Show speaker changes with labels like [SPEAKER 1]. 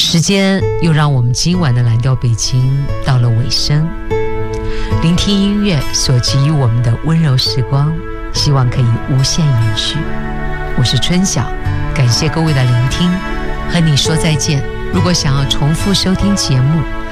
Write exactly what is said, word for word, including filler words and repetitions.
[SPEAKER 1] 时间又让我们今晚的蓝调北京到了尾声，聆听音乐所给予我们的温柔时光，希望可以无限延续。我是春晓，感谢各位的聆听，和你说再见。如果想要重复收听节目，